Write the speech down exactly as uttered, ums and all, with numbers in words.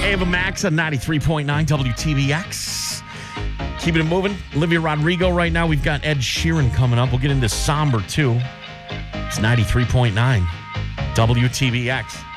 Ava Max on ninety-three point nine W T B X. Keeping it moving. Olivia Rodrigo right now. We've got Ed Sheeran coming up. We'll get into somber, too. It's ninety-three point nine W T B X.